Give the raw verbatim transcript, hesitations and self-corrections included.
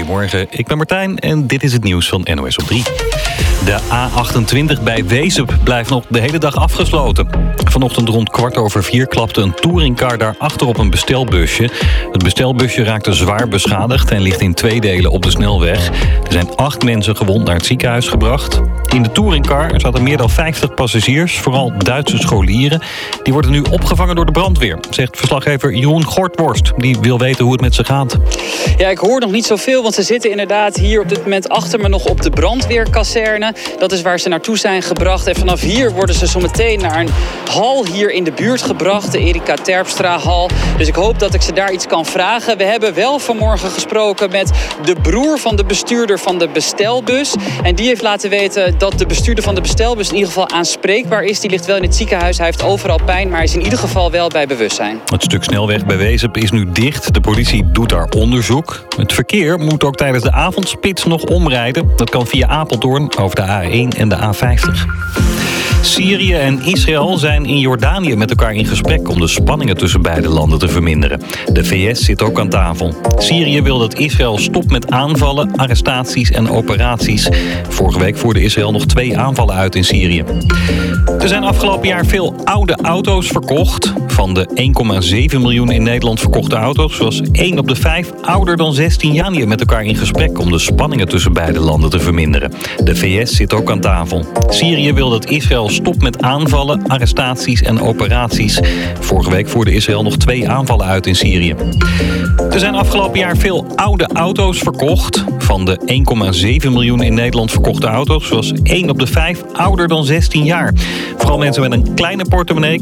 Goedemorgen, ik ben Martijn en dit is het nieuws van N O S op drie. De A achtentwintig bij Wezep blijft nog de hele dag afgesloten. Vanochtend rond kwart over vier klapte een touringcar daarachter op een bestelbusje. Het bestelbusje raakte zwaar beschadigd en ligt in twee delen op de snelweg. Er zijn acht mensen gewond naar het ziekenhuis gebracht. In de touringcar zaten meer dan vijftig passagiers, vooral Duitse scholieren. Die worden nu opgevangen door de brandweer, zegt verslaggever Jeroen Gortworst. Die wil weten hoe het met ze gaat. Ja, ik hoor nog niet zoveel, want ze zitten inderdaad hier op dit moment achter me nog op de brandweerkazerne. Dat is waar ze naartoe zijn gebracht. En vanaf hier worden ze zo meteen naar een hal hier in de buurt gebracht, de Erika Terpstra-hal. Dus ik hoop dat ik ze daar iets kan vragen. We hebben wel vanmorgen gesproken met de broer van de bestuurder van de bestelbus. En die heeft laten weten dat de bestuurder van de bestelbus in ieder geval aanspreekbaar is. Die ligt wel in het ziekenhuis, hij heeft overal pijn, maar hij is in ieder geval wel bij bewustzijn. Het stuk snelweg bij Wezep is nu dicht. De politie doet daar onderzoek. Het verkeer moet ook tijdens de avondspits nog omrijden. Dat kan via Apeldoorn over de A één en de A vijftig. Syrië en Israël zijn in Jordanië met elkaar in gesprek om de spanningen tussen beide landen te verminderen. De V S zit ook aan tafel. Syrië wil dat Israël stopt met aanvallen, arrestaties en operaties. Vorige week voerde Israël nog twee aanvallen uit in Syrië. Er zijn afgelopen jaar veel oude auto's verkocht. Van de één komma zeven miljoen in Nederland verkochte auto's was één op de vijf ouder dan zestien jaar met elkaar in gesprek om de spanningen tussen beide landen te verminderen. De V S zit ook aan tafel. Syrië wil dat Israël stopt met aanvallen, arrestaties en operaties. Vorige week voerde Israël nog twee aanvallen uit in Syrië. Er zijn afgelopen jaar veel oude auto's verkocht. Van de één komma zeven miljoen in Nederland verkochte auto's was één op de vijf ouder dan zestien jaar. Vooral mensen met een kleine portemonnee